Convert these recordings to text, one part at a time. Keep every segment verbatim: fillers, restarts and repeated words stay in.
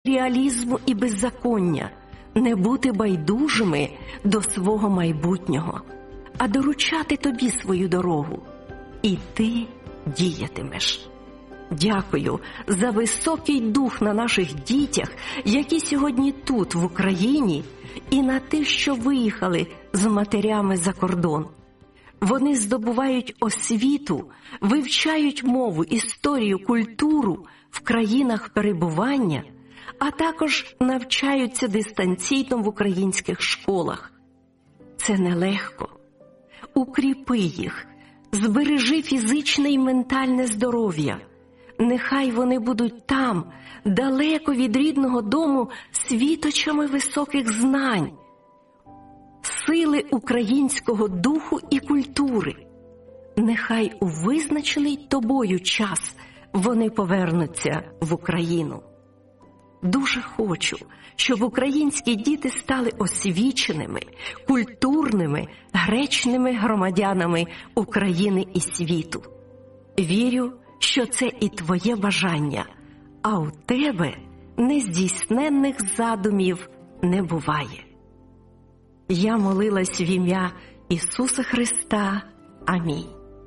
матеріалізму і беззаконня, не бути байдужими до свого майбутнього, а доручати тобі свою дорогу. І ти діятимеш. Дякую за високий дух на наших дітях, які сьогодні тут, в Україні, і на тих, що виїхали з матерями за кордон. Вони здобувають освіту, вивчають мову, історію, культуру в країнах перебування, а також навчаються дистанційно в українських школах. Це нелегко. Укріпи їх, збережи фізичне і ментальне здоров'я. Нехай вони будуть там, далеко від рідного дому, світочами високих знань, сили українського духу і культури. Нехай у визначений тобою час вони повернуться в Україну. Дуже хочу, щоб українські діти стали освіченими, культурними, гречними громадянами України і світу. Вірю, що це і твоє бажання, а у тебе нездійсненних задумів не буває. Я молилась в ім'я Ісуса Христа. Амінь.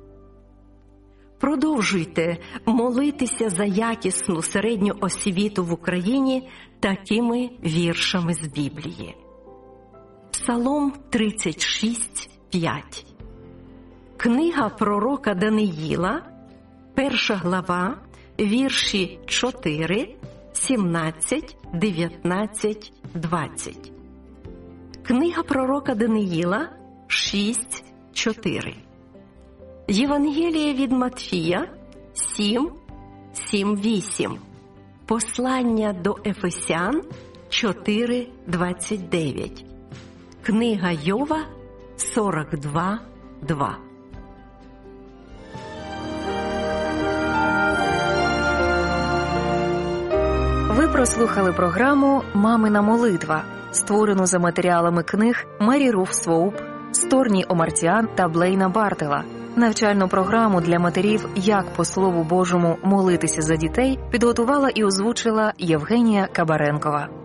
Продовжуйте молитися за якісну середню освіту в Україні такими віршами з Біблії. Псалом тридцять шість, п'ять. Книга пророка Даниїла, перша глава, вірші чотири, сімнадцять, дев'ятнадцять, двадцять. Книга пророка Даниїла шість, чотири. Євангеліє від Матфія сім, сім, вісім. Послання до Ефесян чотири, двадцять дев'ять. Книга Йова сорок два, два. Ви прослухали програму «Мамина молитва», створену за матеріалами книг Мері Руф Своуп, Сторні Омартіан та Блейна Бартела. Навчальну програму для матерів «Як по Слову Божому молитися за дітей» підготувала і озвучила Євгенія Кабаренкова.